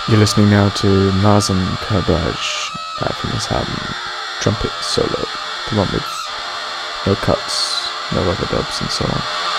You're listening now to Mazen Karbaj from his album Trumpet Solo, the one with no cuts, no overdubs, and so on.